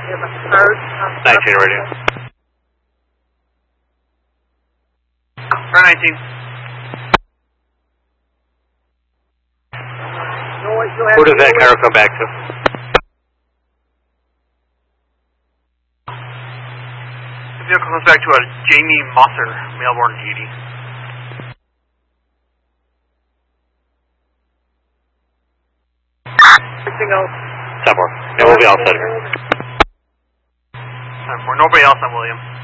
have a third. 19 radio. Car 19. Who does that car come back to? The vehicle comes back to a Jamie Mosser, Melbourne 80. Everything else. 10 more. And we'll be all set here. 10-4. Nobody else on William.